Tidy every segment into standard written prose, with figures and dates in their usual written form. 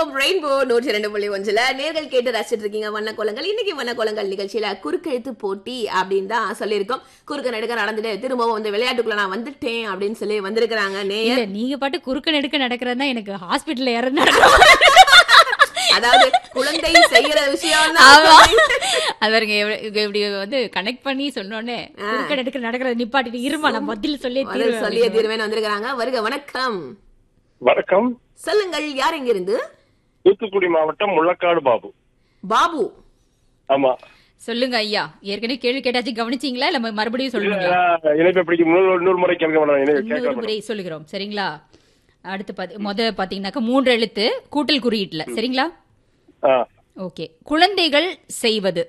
FM rainbow 102.1 நேர்கள் கேட்டு ரசிச்சிட்டு இருக்கீங்க வண்ண கோலங்கள். இன்னைக்கு வண்ண கோலங்கள் நிகழ்ச்சியில குறுக்கெழுத்து போட்டி அப்படின்னு தான் சொல்லியிருக்கோம். குறுக்க நெடுக்க நடந்துட்டு திரும்பவும் வந்து விளையாட்டுக்குள்ள நான் வந்துட்டேன் அப்படின்னு சொல்லி வந்திருக்கிறாங்க நேயர். நீங்க பாட்டு குறுக்க நெடுக்க நடக்கிறதா எனக்கு ஹாஸ்பிட்டல்ல இறந்து அதாவது குழந்தை செய்யற விஷயம் அது பாருங்க இப்படி வந்து கனெக்ட் பண்ணி சொன்னோன்னே குறுக்க நெடுக்க நடக்கிறத நிப்பாட்டிட்டு இருமா நான் பதில் சொல்லியே தீர்வேன் வந்திருக்கிறாங்க. வருக வணக்கம். வணக்கம். சொல்லுங்கள், யார் எங்க இருந்து? தூத்துக்குடி மாவட்டம் முள்ளக்காடு பாபு. பாபு. ஆமா சொல்லுங்க ஐயா. ஏற்கனவே கேள்வி கேட்டாச்சு, கவனிச்சீங்களா இல்ல மறுபடியும் சொல்லுங்க? இணைப்பு பிடிக்கும். 100 முறை கேட்க முறை சொல்லுகிறோம் சரிங்களா? அடுத்து பாத்தீங்கன்னாக்கா 3 எழுத்து கூட்டல் குறியீட்டுல சரிங்களா? ஓகே. குழந்தைகள் செய்வது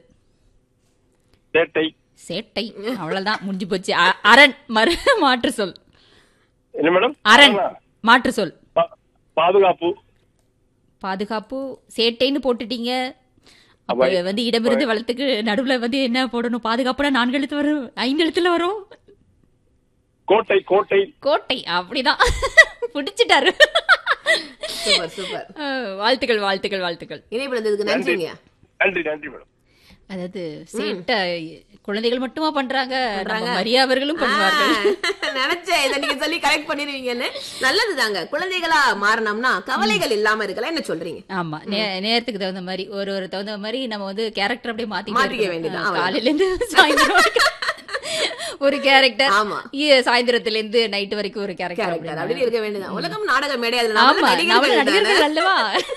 சேட்டை. சேட்டை அவ்வளவுதான், முடிஞ்சு போச்சு. அரண் மாற்று சொல் என்ன மேடம்? அரண் மாற்று சொல் பாதுகாப்பு. பாதுகாப்பு சேட்டைன்னு போட்டுட்டீங்க. அப்ப வந்து இடமிருந்து வளத்துக்கு நடுவுல வந்து என்ன போடணும்? பாதுகாப்புனா 4 எழுத்து வரும், 5 எழுத்துல வரும். கோட்டை. கோட்டை கோட்டை அப்படிதான் பிடிச்சிட்டாரு. Super super. வாழ்த்துக்கள் வாழ்த்துக்கள் வாழ்த்துக்கள். இணைப்பிறதுக்கு நன்றிங்க. நன்றி நன்றி மேடம். அதாவது சேட்டை குழந்தைகள் மட்டுமா பண்றாங்க, மரியாவர்களும் பண்ணுவார்கள். நினைச்சேன் இதை நீங்க சொல்லி கரெக்ட் பண்ணிருவீங்கன்னு. நல்லதுதாங்க, குழந்தைகளா மாறணும்னா கவலைகள் இல்லாம இருக்கலாம். என்ன சொல்றீங்க? ஆமா, நேரத்துக்கு தகுந்த மாதிரி ஒரு தகுந்த மாதிரி நம்ம வந்து கேரக்டர் அப்படியே மாத்திக்க வேண்டியதான். காலையில இருந்து சாயந்தரம் ஒரு கேரக்டர், சாயந்தரத்துல இருந்து நைட் வரைக்கும் ஒரு கேரக்டர் அப்படி இருக்க வேண்டியதான். உலகம் நாடக மேடை நடிகர்கள் அல்லவா?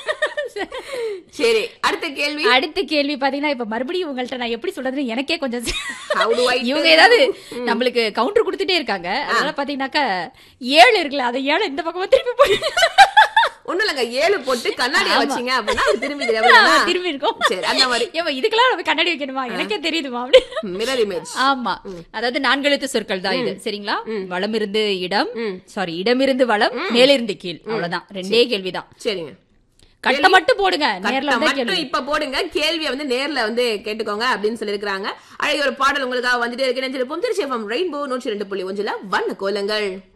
சரி, அடுத்த கேள்வி பாத்தீங்கன்னா இப்ப மறுபடியும் உங்கள்ட்ட நான் எப்படி சொல்றதுன்னு எனக்கே கொஞ்சம் இவங்க ஏதாவது நம்மளுக்கு கவுண்டர் கொடுத்துட்டே இருக்காங்க. அதனால பாத்தீங்கன்னாக்கா 7 இருக்குல்ல, அதை 7 இந்த பக்கமா திருப்பி போய் ஒண்ணு இல்லங்க, 7 போட்டு கண்ணாடி வச்சீங்க அப்படின்னா திரும்பி இருக்கும். சரி, அந்த மாதிரி இதுக்கெல்லாம் நம்ம கண்ணாடி வைக்கணுமா? எனக்கே தெரியுதுமா அப்படி மிரர் இமேஜ். ஆமா, அதாவது 4 எழுத்து சொற்கள் தான் இது சரிங்களா? வளமிருந்து இடம், இடமிருந்து வளம், மேலிருந்து கீழ், அவ்வளவுதான். 2 கேள்விதான். சரிங்க, கட்ட மட்டும் போடுங்க. இப்ப போடுங்க, கேள்வியை வந்து நேர்ல வந்து கேட்டுக்கோங்க அப்படின்னு சொல்லி இருக்காங்க. அழகிய ஒரு பாடல் உங்களுக்காக வந்துட்டே இருக்கு. நினைச்சிருப்போம். திருச்சி எஃப்எம் ரெயின்போ 102.1 வண்ண கோலங்கள்.